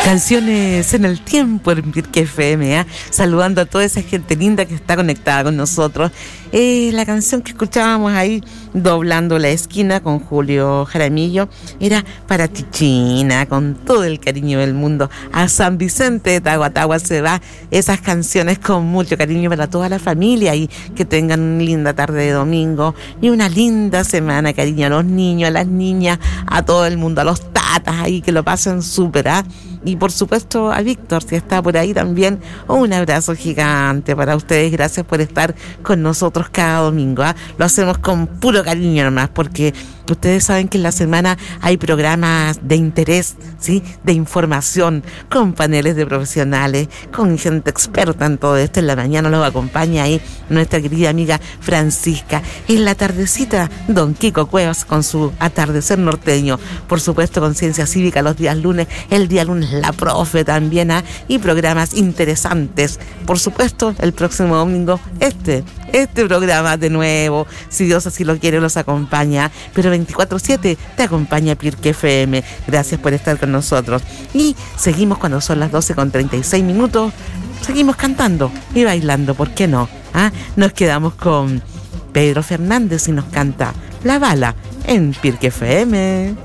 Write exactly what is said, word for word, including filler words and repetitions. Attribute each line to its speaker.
Speaker 1: Canciones en el tiempo en Pirque F M, ¿eh? Saludando a toda esa gente linda que está conectada con nosotros. Eh, la canción que escuchábamos ahí, Doblando la Esquina, con Julio Jaramillo, era para Tichina, con todo el cariño del mundo. A San Vicente de Tahuatahua se va esas canciones con mucho cariño para toda la familia y que tengan una linda tarde de domingo y una linda semana, cariño a los niños, a las niñas, a todo el mundo, a los tatas ahí, que lo pasen súper, ¿ah? Y por supuesto a Víctor, si está por ahí también, un abrazo gigante para ustedes. Gracias por estar con nosotros cada domingo, ¿eh? Lo hacemos con puro cariño nomás, porque ustedes saben que en la semana hay programas de interés, ¿sí? De información, con paneles de profesionales, con gente experta en todo esto. En la mañana nos acompaña ahí nuestra querida amiga Francisca. En la tardecita, don Kiko Cuevas con su atardecer norteño. Por supuesto, Conciencia Cívica los días lunes, el día lunes la profe también, ¿eh? Y programas interesantes. Por supuesto, el próximo domingo, este, este programa de nuevo, si Dios así lo quiere, los acompaña. Pero veinticuatro siete te acompaña Pirque F M. Gracias por estar con nosotros. Y seguimos cuando son las doce con treinta y seis minutos. Seguimos cantando y bailando, ¿por qué no? ¿Ah? Nos quedamos con Pedro Fernández y nos canta La Bala en Pirque F M.